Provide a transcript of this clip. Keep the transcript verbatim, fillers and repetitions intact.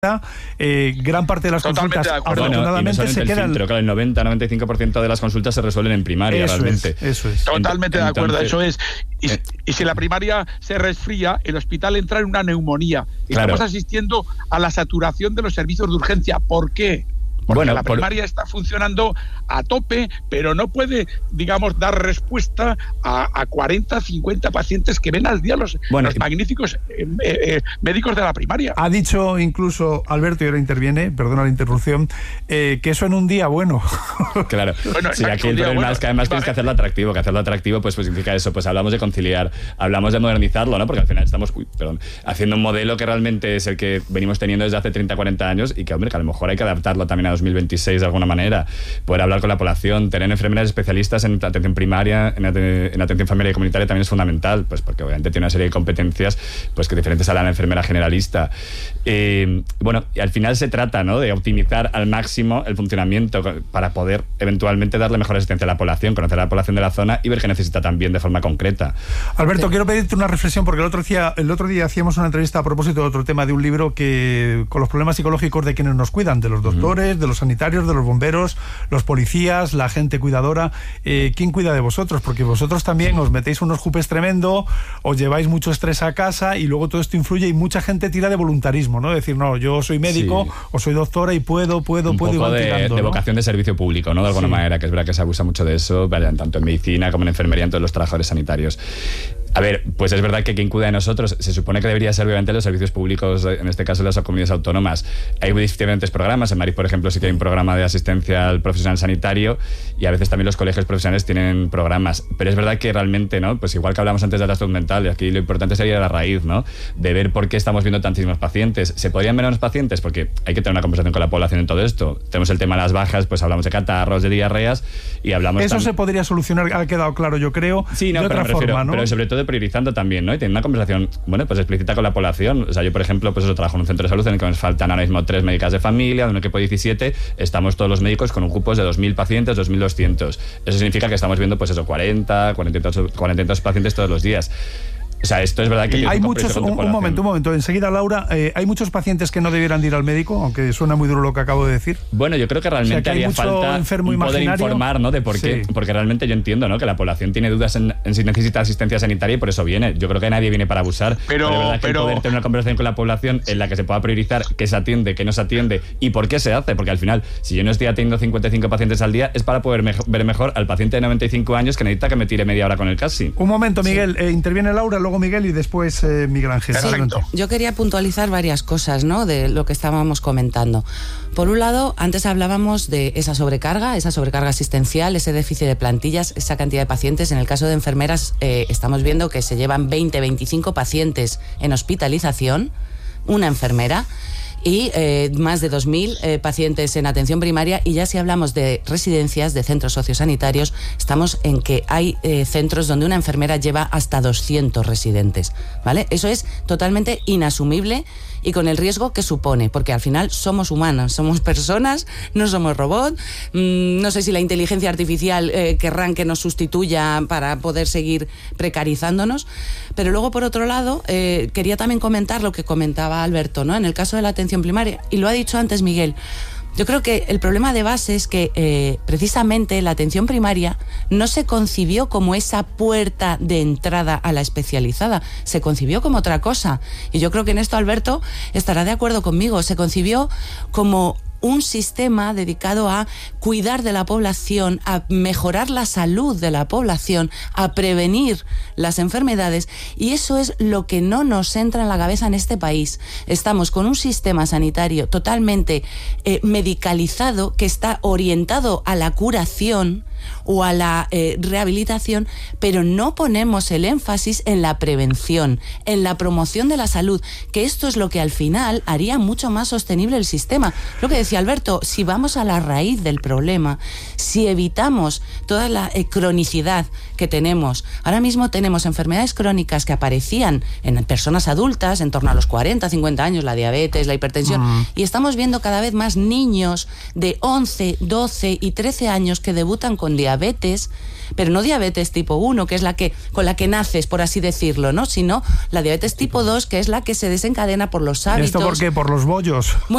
Eh, gran parte de las Totalmente consultas, de afortunadamente, bueno, se el quedan. filtro, claro, el noventa a noventa y cinco por ciento de las consultas se resuelven en primaria, Eso realmente. Es, eso es. Totalmente Ent- de acuerdo, entonces, eso es. Y, eh, y si la primaria se resfría, el hospital entra en una neumonía. Claro. Estamos asistiendo a la saturación de los servicios de urgencia. ¿Por qué? Porque Bueno, la por- primaria está funcionando a tope, pero no puede, digamos, dar respuesta a, a cuarenta, cincuenta pacientes que ven al día los, Bueno, los magníficos eh, eh, médicos de la primaria. Ha dicho incluso Alberto, y ahora interviene, perdona la interrupción, eh, que eso en un día bueno. Claro, Bueno, sí, exacto, aquí el un día problema bueno, es que además tienes que hacerlo atractivo, que hacerlo atractivo pues, pues significa eso, pues hablamos de conciliar, hablamos de modernizarlo, ¿no? Porque al final estamos, uy, perdón, haciendo un modelo que realmente es el que venimos teniendo desde hace treinta, cuarenta años y que, hombre, que a lo mejor hay que adaptarlo también a dos mil veintiséis de alguna manera, poder hablar con la población, tener enfermeras especialistas en atención primaria, en, at- en atención familiar y comunitaria también es fundamental, pues porque obviamente tiene una serie de competencias pues que diferentes a la enfermera generalista. Eh, bueno, y al final se trata, ¿no?, de optimizar al máximo el funcionamiento para poder eventualmente darle mejor asistencia a la población, conocer a la población de la zona y ver qué necesita también de forma concreta. Alberto, quiero pedirte una reflexión porque el otro día, el otro día hacíamos una entrevista a propósito de otro tema de un libro que con los problemas psicológicos de quienes nos cuidan, de los doctores, uh-huh. de los sanitarios, de los bomberos, los policías, la gente cuidadora. Eh, ¿Quién cuida de vosotros? Porque vosotros también os metéis unos jupes tremendo, os lleváis mucho estrés a casa y luego todo esto influye y mucha gente tira de voluntarismo, ¿no? Decir, no, yo soy médico sí. o soy doctora y puedo, puedo, un puedo poco y van de, tirando, de ¿no? vocación de servicio público, ¿no? De alguna Sí. manera, que es verdad que se abusa mucho de eso, tanto en medicina como en enfermería, en todos los trabajadores sanitarios. A ver, pues es verdad que quien cuida de nosotros se supone que debería ser obviamente los servicios públicos, en este caso las comunidades autónomas. Hay diferentes programas, en Madrid por ejemplo sí que hay un programa de asistencia al profesional sanitario y a veces también los colegios profesionales tienen programas, pero es verdad que realmente, ¿no? Pues igual que hablamos antes de la salud mental, y aquí lo importante sería la raíz, ¿no? De ver por qué estamos viendo tantísimos pacientes. ¿Se podrían ver menos pacientes? Porque hay que tener una conversación con la población en todo esto. Tenemos el tema de las bajas, pues hablamos de catarros, de diarreas y hablamos... Eso tam- se podría solucionar, ha quedado claro, yo creo, Sí, no, de pero otra me refiero, forma, ¿no? pero sobre todo priorizando también, ¿no? Y tener una conversación, bueno, pues explícita con la población. O sea, yo, por ejemplo, pues eso, trabajo en un centro de salud en el que nos faltan ahora mismo tres médicas de familia, en un equipo de diecisiete, estamos todos los médicos con un cupo de dos mil pacientes, dos mil doscientos. Eso significa que estamos viendo, pues eso, cuarenta, cuarenta y dos, cuarenta y dos pacientes todos los días. O sea, esto es verdad que... Hay muchos, un, un momento, un momento, enseguida Laura, eh, ¿hay muchos pacientes que no debieran de ir al médico? Aunque suena muy duro lo que acabo de decir. Bueno, yo creo que realmente o sea, que haría falta enfermo poder imaginario. informar, ¿no? De por qué, Sí. porque realmente yo entiendo, ¿no? Que la población tiene dudas en, en si necesita asistencia sanitaria y por eso viene. Yo creo que nadie viene para abusar, Pero- pero, es verdad que pero- poder tener una conversación con la población en la que se pueda priorizar qué se atiende, qué no se atiende y por qué se hace, porque al final, si yo no estoy atendiendo cincuenta y cinco pacientes al día, es para poder mejo- ver mejor al paciente de noventa y cinco años que necesita que me tire media hora con el casi. Un momento, Miguel, eh, interviene Laura, luego Miguel y después eh, Miguel Ángel. Sí. Adelante. Yo quería puntualizar varias cosas, ¿no?, de lo que estábamos comentando. Por un lado, antes hablábamos de esa sobrecarga, esa sobrecarga asistencial, ese déficit de plantillas, esa cantidad de pacientes. En el caso de enfermeras, eh, estamos viendo que se llevan veinte, veinticinco pacientes en hospitalización, una enfermera, y eh, más de dos mil eh, pacientes en atención primaria, y ya si hablamos de residencias, de centros sociosanitarios, estamos en que hay eh, centros donde una enfermera lleva hasta doscientos residentes, ¿vale? Eso es totalmente inasumible y con el riesgo que supone, porque al final somos humanos, somos personas, no somos robots. Mm, no sé si la inteligencia artificial eh, querrán que nos sustituya para poder seguir precarizándonos, pero luego por otro lado eh, quería también comentar lo que comentaba Alberto, ¿no? En el caso de la atención primaria, y lo ha dicho antes Miguel, yo creo que el problema de base es que eh, precisamente la atención primaria no se concibió como esa puerta de entrada a la especializada, se concibió como otra cosa. Y yo creo que en esto Alberto estará de acuerdo conmigo, se concibió como un sistema dedicado a cuidar de la población, a mejorar la salud de la población, a prevenir las enfermedades, y eso es lo que no nos entra en la cabeza en este país. Estamos con un sistema sanitario totalmente eh, medicalizado, que está orientado a la curación o a la eh, rehabilitación, pero no ponemos el énfasis en la prevención, en la promoción de la salud, que esto es lo que al final haría mucho más sostenible el sistema. Lo que decía Alberto, si vamos a la raíz del problema, si evitamos toda la eh, cronicidad que tenemos, ahora mismo tenemos enfermedades crónicas que aparecían en personas adultas en torno a los cuarenta, cincuenta años, la diabetes, la hipertensión, uh-huh. y estamos viendo cada vez más niños de once, doce y trece años que debutan con con diabetes, pero no diabetes tipo uno, que es la que con la que naces, por así decirlo, ¿no? Sino la diabetes tipo dos, que es la que se desencadena por los hábitos. ¿Esto por qué? ¿Por los bollos? Bueno,